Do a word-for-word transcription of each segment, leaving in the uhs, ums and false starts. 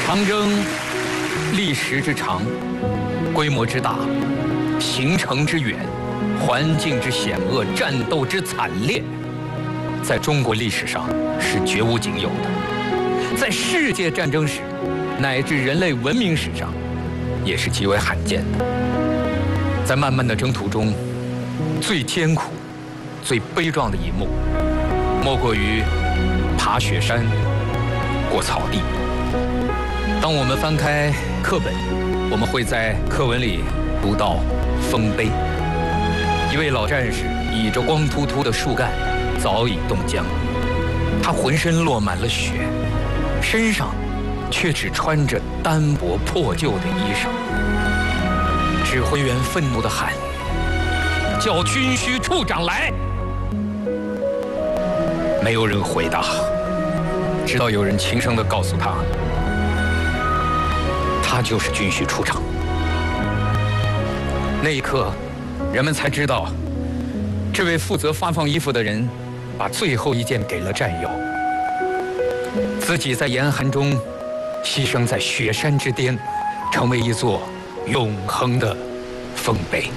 长征历时之长，规模之大，行程之远，环境之险恶，战斗之惨烈，在中国历史上是绝无仅有的，在世界战争史乃至人类文明史上也是极为罕见的。在漫漫的征途中，最艰苦、最悲壮的一幕，莫过于爬雪山、过草地。当我们翻开课本，我们会在课文里读到丰碑。一位老战士倚着光秃秃的树干，早已冻僵，他浑身落满了雪，身上却只穿着单薄破旧的衣裳。指挥员愤怒地喊：“叫军需处长来！”没有人回答，直到有人轻声地告诉他，他就是军需处长。那一刻，人们才知道，这位负责发放衣服的人，把最后一件给了战友，自己在严寒中牺牲在雪山之巅，成为一座永恒的丰碑。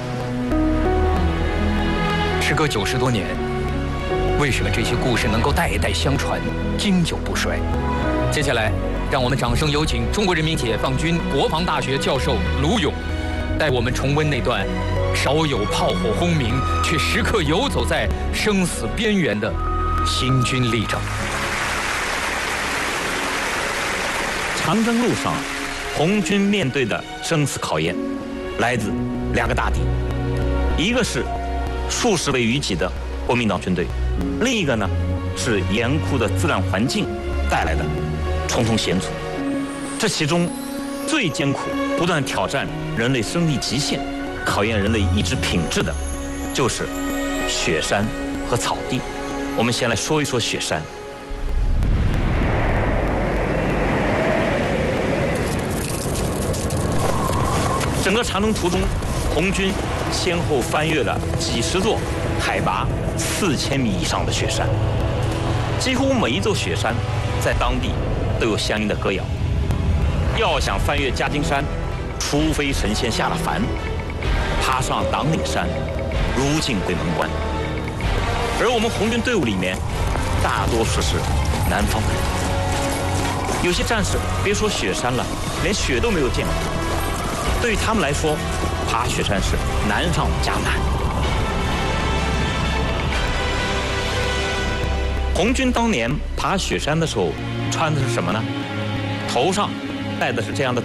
时隔九十多年，为什么这些故事能够代代相传，经久不衰？接下来，让我们掌声有请中国人民解放军国防大学教授卢勇，带我们重温那段少有炮火轰鸣，却时刻游走在生死边缘的行军历程。 长征路上，红军面对的生死考验，来自两个大敌，一个是数十倍于己的国民党军队，另一个呢是严酷的自然环境带来的重重险阻。这其中最艰苦、不断挑战人类生命极限、考验人类意志品质的，就是雪山和草地。我们先来说一说雪山。整个长征途中，红军先后翻越了几十座海拔四千米以上的雪山，几乎每一座雪山在当地都有相应的歌谣。要想翻越夹金山，除非神仙下了凡；爬上党岭山，如进鬼门关。而我们红军队伍里面，大多数是南方的人，有些战士别说雪山了，连雪都没有见过。对于他们来说，爬雪山是难上加难。红军当年爬雪山的时候穿的是什么呢？头上戴的是这样的